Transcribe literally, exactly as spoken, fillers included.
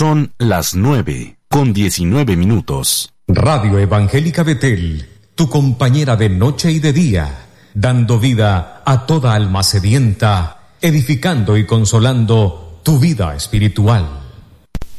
Son las nueve con diecinueve minutos. Radio Evangélica Betel, tu compañera de noche y de día, dando vida a toda alma sedienta, edificando y consolando tu vida espiritual.